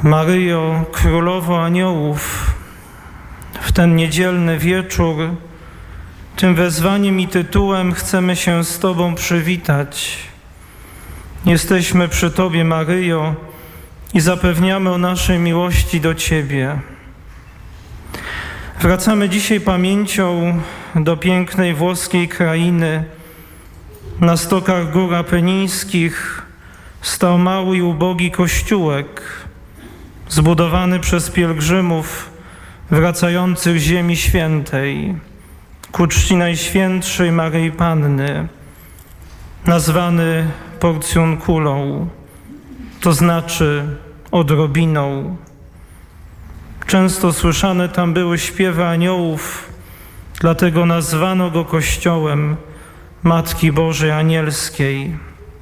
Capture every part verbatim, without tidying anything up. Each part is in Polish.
Maryjo, Królowo Aniołów, w ten niedzielny wieczór tym wezwaniem i tytułem chcemy się z Tobą przywitać. Jesteśmy przy Tobie, Maryjo, i zapewniamy o naszej miłości do Ciebie. Wracamy dzisiaj pamięcią do pięknej włoskiej krainy. Na stokach gór apenińskich stał mały i ubogi kościółek, zbudowany przez pielgrzymów wracających z Ziemi Świętej, ku czci Najświętszej Maryi Panny, nazwany porcjunkulą, to znaczy odrobiną. Często słyszane tam były śpiewy aniołów, dlatego nazwano go kościołem Matki Bożej Anielskiej.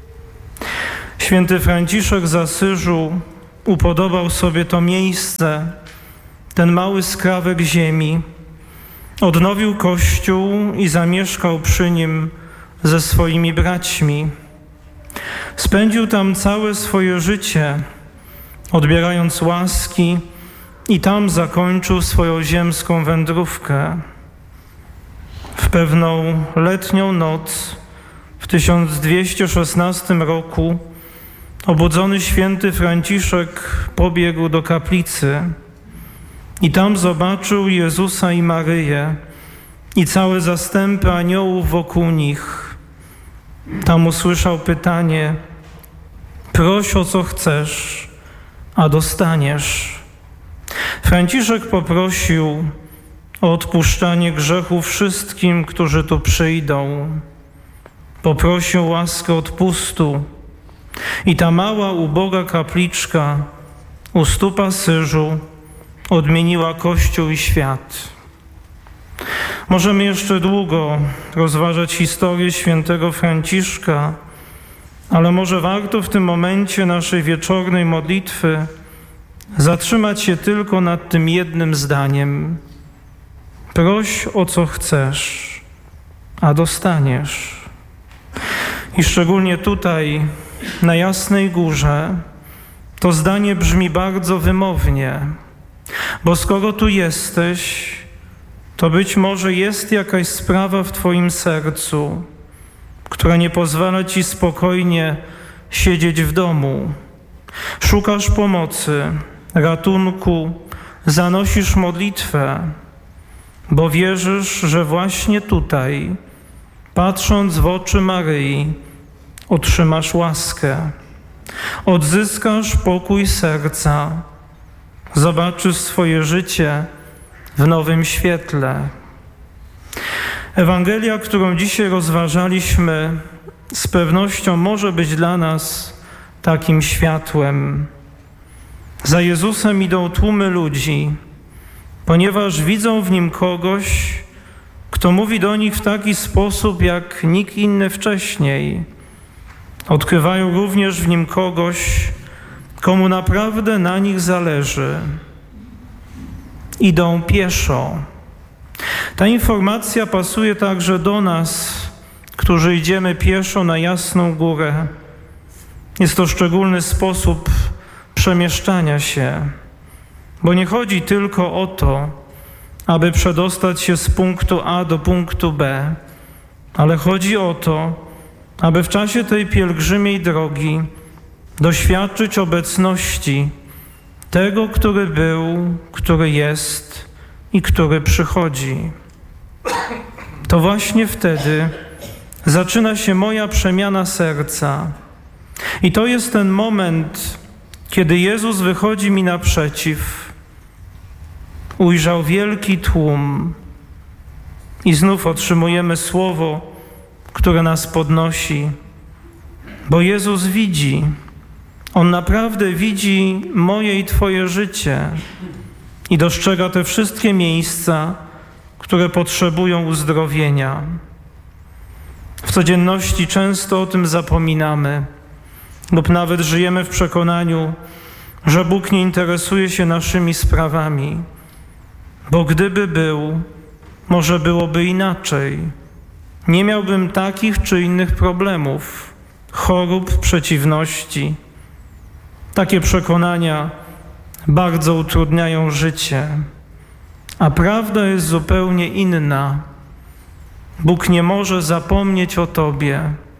Święty Franciszek z Asyżu upodobał sobie to miejsce, ten mały skrawek ziemi, odnowił Kościół i zamieszkał przy nim ze swoimi braćmi. Spędził tam całe swoje życie, odbierając łaski, i tam zakończył swoją ziemską wędrówkę. W pewną letnią noc w tysiąc dwieście szesnastym roku obudzony święty Franciszek pobiegł do kaplicy i tam zobaczył Jezusa i Maryję i całe zastępy aniołów wokół nich. Tam usłyszał pytanie: proś o co chcesz, a dostaniesz. Franciszek poprosił o odpuszczanie grzechów wszystkim, którzy tu przyjdą. Poprosił łaskę odpustu i ta mała, uboga kapliczka u stóp Asyżu odmieniła Kościół i świat. Możemy jeszcze długo rozważać historię świętego Franciszka, ale może warto w tym momencie naszej wieczornej modlitwy zatrzymać się tylko nad tym jednym zdaniem. Proś o co chcesz, a dostaniesz. I szczególnie tutaj, na Jasnej Górze, to zdanie brzmi bardzo wymownie, bo skoro tu jesteś, to być może jest jakaś sprawa w Twoim sercu, która nie pozwala Ci spokojnie siedzieć w domu. Szukasz pomocy, ratunku, zanosisz modlitwę, bo wierzysz, że właśnie tutaj, patrząc w oczy Maryi, otrzymasz łaskę, odzyskasz pokój serca, zobaczysz swoje życie w nowym świetle. Ewangelia, którą dzisiaj rozważaliśmy, z pewnością może być dla nas takim światłem. Za Jezusem idą tłumy ludzi, ponieważ widzą w Nim kogoś, kto mówi do nich w taki sposób, jak nikt inny wcześniej. Odkrywają również w Nim kogoś, komu naprawdę na nich zależy. Idą pieszo. Ta informacja pasuje także do nas, którzy idziemy pieszo na Jasną Górę. Jest to szczególny sposób przemieszczania się, bo nie chodzi tylko o to, aby przedostać się z punktu A do punktu B, ale chodzi o to, aby w czasie tej pielgrzymiej drogi doświadczyć obecności tego, który był, który jest i który przychodzi. To właśnie wtedy zaczyna się moja przemiana serca. I to jest ten moment, kiedy Jezus wychodzi mi naprzeciw. Ujrzał wielki tłum i znów otrzymujemy słowo, które nas podnosi, bo Jezus widzi. On naprawdę widzi moje i Twoje życie i dostrzega te wszystkie miejsca, które potrzebują uzdrowienia. W codzienności często o tym zapominamy lub nawet żyjemy w przekonaniu, że Bóg nie interesuje się naszymi sprawami, bo gdyby był, może byłoby inaczej. Nie miałbym takich czy innych problemów, chorób, przeciwności. Takie przekonania bardzo utrudniają życie, a prawda jest zupełnie inna. Bóg nie może zapomnieć o Tobie.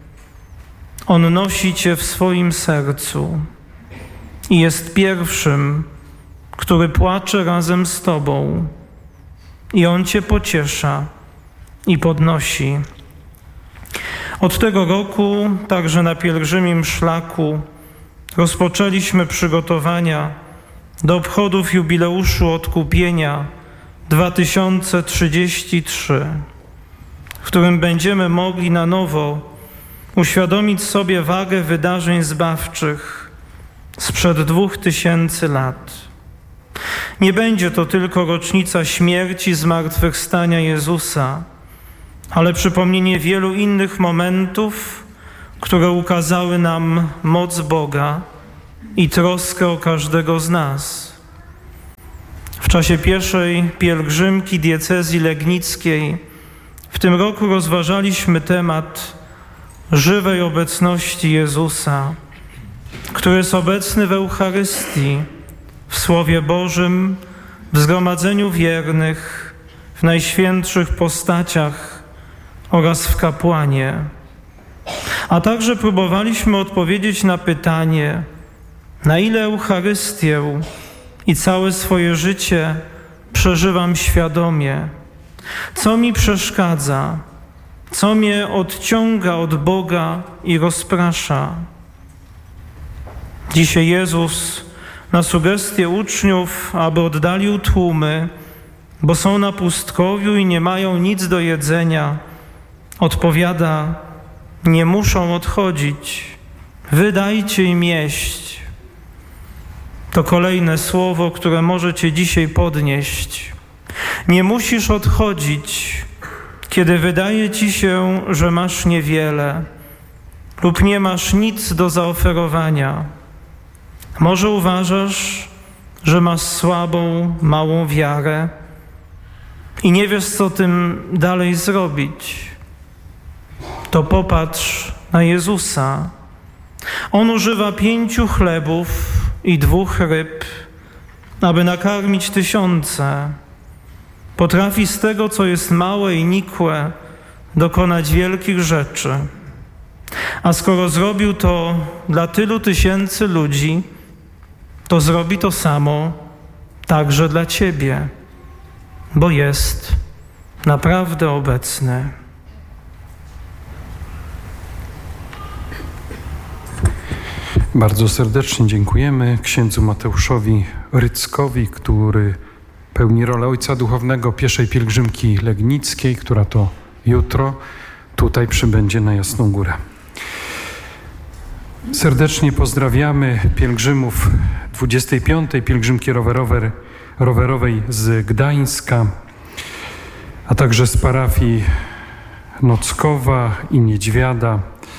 On nosi Cię w swoim sercu i jest pierwszym, który płacze razem z Tobą. I On Cię pociesza i podnosi. Od tego roku, także na pielgrzymim szlaku, rozpoczęliśmy przygotowania do obchodów jubileuszu odkupienia dwa tysiące trzydziesty trzeci, w którym będziemy mogli na nowo uświadomić sobie wagę wydarzeń zbawczych sprzed dwóch tysięcy lat. Nie będzie to tylko rocznica śmierci i zmartwychwstania Jezusa, ale przypomnienie wielu innych momentów, które ukazały nam moc Boga i troskę o każdego z nas. W czasie pierwszej pielgrzymki diecezji legnickiej w tym roku rozważaliśmy temat żywej obecności Jezusa, który jest obecny w Eucharystii, w Słowie Bożym, w zgromadzeniu wiernych, w najświętszych postaciach oraz w kapłanie. A także próbowaliśmy odpowiedzieć na pytanie, na ile Eucharystię i całe swoje życie przeżywam świadomie, co mi przeszkadza, co mnie odciąga od Boga i rozprasza. Dzisiaj Jezus na sugestię uczniów, aby oddalił tłumy, bo są na pustkowiu i nie mają nic do jedzenia, odpowiada: nie muszą odchodzić, wy dajcie im jeść. To kolejne słowo, które może Cię dzisiaj podnieść. Nie musisz odchodzić, kiedy wydaje Ci się, że masz niewiele lub nie masz nic do zaoferowania. Może uważasz, że masz słabą, małą wiarę i nie wiesz, co tym dalej zrobić. To popatrz na Jezusa. On używa pięciu chlebów i dwóch ryb, aby nakarmić tysiące. Potrafi z tego, co jest małe i nikłe, dokonać wielkich rzeczy. A skoro zrobił to dla tylu tysięcy ludzi, to zrobi to samo także dla Ciebie, bo jest naprawdę obecny. Bardzo serdecznie dziękujemy księdzu Mateuszowi Ryckowi, który pełni rolę ojca duchownego pierwszej pielgrzymki legnickiej, która to jutro tutaj przybędzie na Jasną Górę. Serdecznie pozdrawiamy pielgrzymów dwudziestej piątej pielgrzymki rowerowej, rowerowej z Gdańska, a także z parafii Nockowa i Niedźwiada.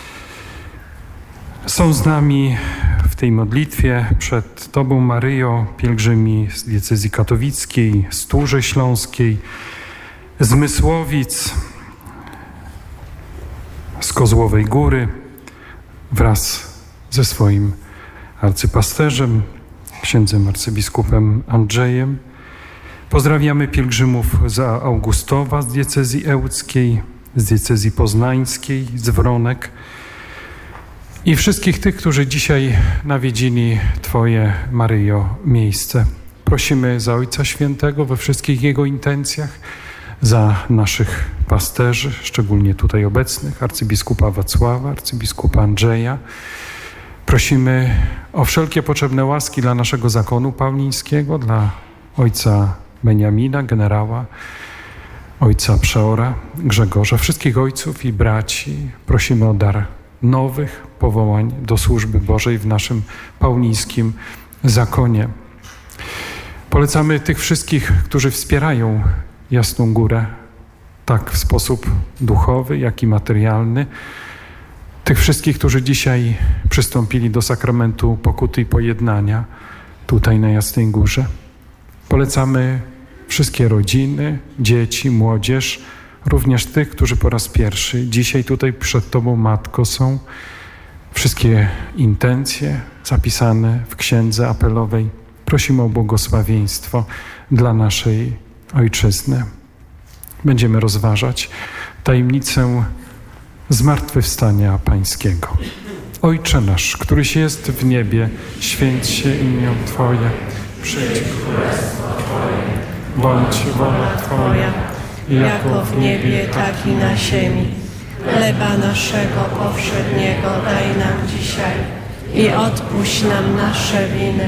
Są z nami w tej modlitwie przed Tobą, Maryjo, pielgrzymi z diecezji katowickiej, z Turzy Śląskiej, z Mysłowic, z Kozłowej Góry, wraz ze swoim arcypasterzem, księdzem arcybiskupem Andrzejem. Pozdrawiamy pielgrzymów z Augustowa, z diecezji ełckiej, z diecezji poznańskiej, z Wronek i wszystkich tych, którzy dzisiaj nawiedzili Twoje, Maryjo, miejsce. Prosimy za Ojca Świętego we wszystkich Jego intencjach, za naszych pasterzy, szczególnie tutaj obecnych, arcybiskupa Wacława, arcybiskupa Andrzeja. Prosimy o wszelkie potrzebne łaski dla naszego zakonu paulińskiego, dla ojca Beniamina, generała, ojca przeora Grzegorza, wszystkich ojców i braci. Prosimy o dar nowych powołań do służby Bożej w naszym paulińskim zakonie. Polecamy tych wszystkich, którzy wspierają Jasną Górę, tak w sposób duchowy, jak i materialny. Tych wszystkich, którzy dzisiaj przystąpili do sakramentu pokuty i pojednania tutaj na Jasnej Górze. Polecamy wszystkie rodziny, dzieci, młodzież, również tych, którzy po raz pierwszy dzisiaj tutaj przed Tobą, Matko, są. Wszystkie intencje zapisane w księdze apelowej Prosimy o błogosławieństwo dla naszej Ojczyzny. Będziemy rozważać tajemnicę zmartwychwstania Pańskiego. Ojcze nasz, któryś jest w niebie, święć się imię Twoje, przyjdź królestwo Twoje, bądź wola Twoja, jako w niebie, tak i na ziemi. Chleba naszego powszedniego daj nam dzisiaj i odpuść nam nasze winy,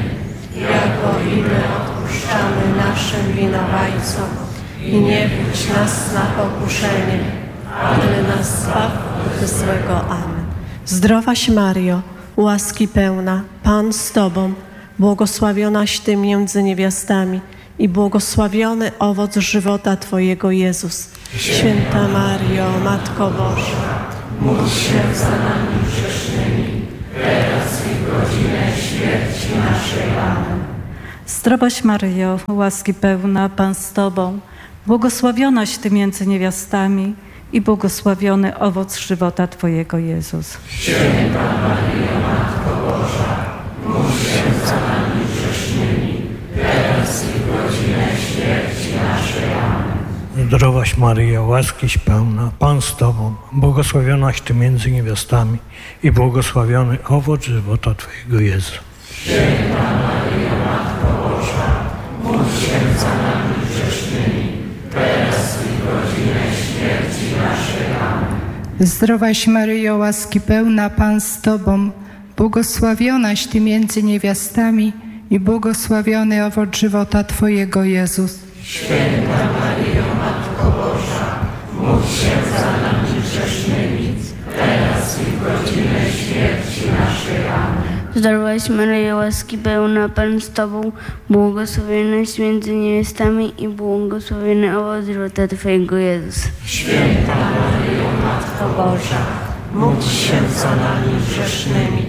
jako i my odpuszczamy naszym winowajcom. I nie wódź nas na pokuszenie, ale nas zbaw od złego. Amen. Zdrowaś Mario, łaski pełna, Pan z Tobą, błogosławionaś Ty między niewiastami i błogosławiony owoc żywota Twojego, Jezus. Święta Mario, Matko Boża, módl się za nami grzesznymi, teraz i w godzinę śmierci naszej. Amen. Zdrowaś Maryjo, łaski pełna, Pan z Tobą, błogosławionaś Ty między niewiastami i błogosławiony owoc żywota Twojego, Jezus. Święta Maryjo, Matko Boża, módl się za nami grzesznymi, teraz i w godzinę śmierci naszej. Amen. Zdrowaś Maryjo, łaskiś pełna, Pan z Tobą, błogosławionaś Ty między niewiastami i błogosławiony owoc żywota Twojego, Jezu. Święta Maryjo, Matko Boża, módl się za nami grzesznymi, teraz i w godzinę śmierci naszej. Amen. Zdrowaś Maryjo, łaski pełna, Pan z Tobą, błogosławionaś Ty między niewiastami i błogosławiony owoc żywota Twojego, Jezus. Święta Maryjo, Matko Boża, módl się za nami grzesznymi, teraz i w godzinę śmierci naszej. Amen. Zdrowaś Maryjo, łaski pełna, Pan z Tobą, błogosławionaś między niewiastami i błogosławiony owoc żywota Twojego, Jezus. Święta Maryjo, Matko Boża, módl się za nami grzesznymi,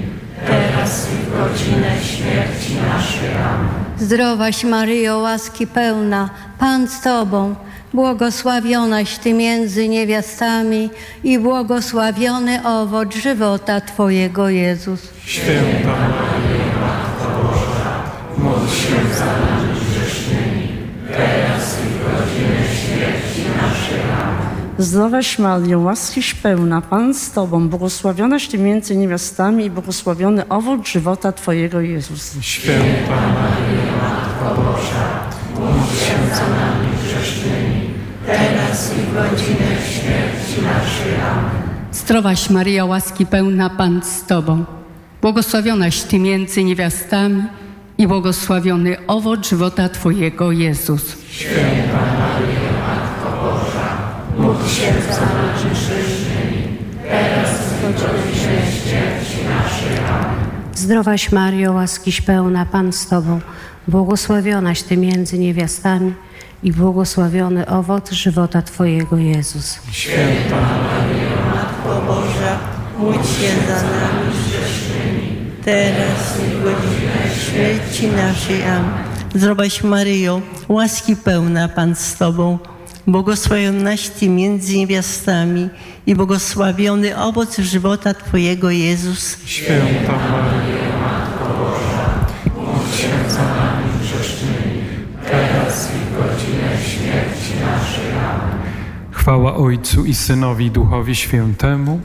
teraz i w godzinę śmierci naszej. Amen. Zdrowaś Maryjo, łaski pełna, Pan z Tobą, błogosławionaś Ty między niewiastami i błogosławiony owoc żywota Twojego, Jezus. Święta Maryjo, Matko Boża, módl się za nami grzesznymi, teraz i w godzinę śmierci naszej. Amen. Zdrowaś Maryjo, łaskiś pełna, Pan z Tobą, błogosławionaś Ty między niewiastami i błogosławiony owoc żywota Twojego, Jezus. Święta Maryjo, Matko Boża, módl się za nami grzesznymi, teraz i w godzinę śmierci naszej. Amen. Zdrowaś Maryjo, łaski pełna, Pan z Tobą, błogosławionaś Ty między niewiastami i błogosławiony owoc żywota Twojego, Jezus. Święta Maryjo, Matko Boża, módl się za nami grzesznymi, teraz i w godzinę śmierci naszej. Amen. Zdrowaś Maryjo, łaskiś pełna, Pan z Tobą, błogosławionaś Ty między niewiastami i błogosławiony owoc żywota Twojego, Jezus. Święta Maryjo, Matko Boża, módl się za nami grzesznymi, teraz i w godzinę śmierci naszej. Amen. Zdrowaś Maryjo, łaski pełna, Pan z Tobą, błogosławionaś Ty między niewiastami i błogosławiony owoc żywota Twojego, Jezus. Święta Maryjo, Matko Boża, módl się za nami grzesznymi, teraz i w godzinę śmierci naszej. Amen. Chwała Ojcu i Synowi i Duchowi Świętemu.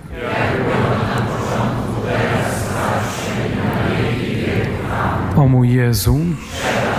O mój Jezu,